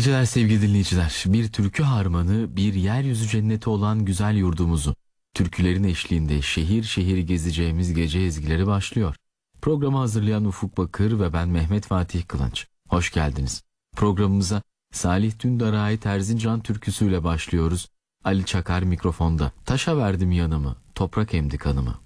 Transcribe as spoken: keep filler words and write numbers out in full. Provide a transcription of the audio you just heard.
geceler sevgili dinleyiciler. Bir türkü harmanı, bir yeryüzü cenneti olan güzel yurdumuzu, türkülerin eşliğinde şehir şehir gezeceğimiz gece ezgileri başlıyor. Programı hazırlayan Ufuk Bakır ve ben Mehmet Fatih Kılınç. Hoş geldiniz. Programımıza Salih Dündar'a ait Erzincan türküsüyle başlıyoruz. Ali Çakar mikrofonda. Taşa verdim yanımı, toprak emdi kanımı.